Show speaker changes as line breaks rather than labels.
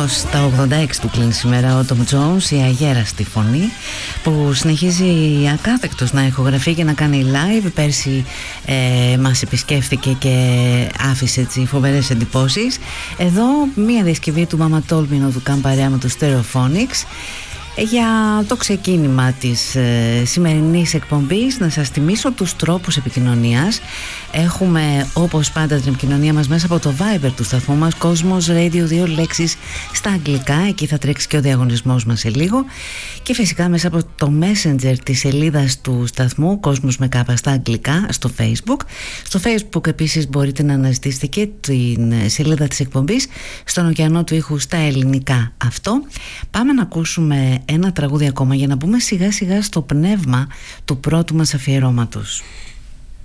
Βεβαίως τα 86 του κλείνει σήμερα ο Tom Jones, η αγέραστη φωνή που συνεχίζει ακάθεκτος να ηχογραφεί και να κάνει live. Πέρσι μας επισκέφθηκε και άφησε έτσι φοβερές εντυπώσεις. Εδώ μία διασκευή του Mama Told Me να του κάνει παρέα με τους Stereophonics. Για το ξεκίνημα της σημερινής εκπομπής να σας θυμίσω τους τρόπους επικοινωνίας. Έχουμε όπως πάντα την επικοινωνία μας μέσα από το Viber του σταθμού μας, Cosmos Radio, 2 λέξεις στα αγγλικά, εκεί θα τρέξει και ο διαγωνισμός μας σε λίγο. Και φυσικά μέσα από το Messenger της σελίδας του σταθμού, Cosmos με κάπα στα αγγλικά, στο Facebook. Στο Facebook επίσης μπορείτε να αναζητήσετε και την σελίδα της εκπομπής, στον ωκεανό του ήχου στα ελληνικά αυτό. Πάμε να ακούσουμε ένα τραγούδι ακόμα για να μπούμε σιγά σιγά στο πνεύμα του πρώτου μας αφιερώματος.